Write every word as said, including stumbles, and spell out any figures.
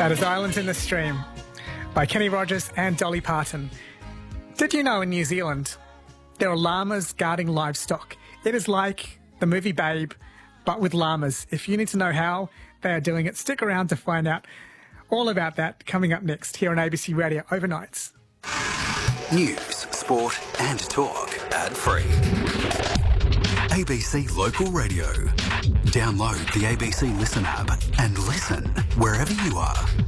That is Islands in the Stream by Kenny Rogers and Dolly Parton. Did you know in New Zealand there are llamas guarding livestock? It is like the movie Babe, but with llamas. If you need to know how they are doing it, stick around to find out all about that coming up next here on A B C Radio Overnights. News, sport and talk ad-free. A B C Local Radio. Download the A B C Listen app and listen wherever you are.